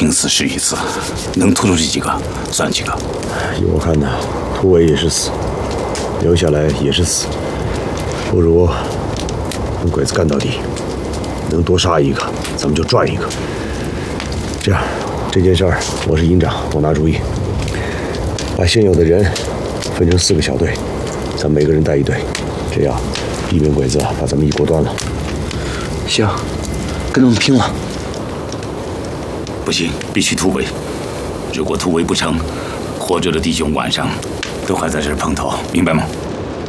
拼死试一次，能突出这几个算几个。 依我看呢，突围也是死，留下来也是死，不如跟鬼子干到底，能多杀一个，咱们就赚一个。这样，这件事儿我是营长，我拿主意，把现有的人分成4个小队，咱每个人带一队，这样避免鬼子把咱们一锅端了。 行，跟他们拼了！ 不行，必须突围。如果突围不成，活着的弟兄晚上都还在这儿碰头，明白吗？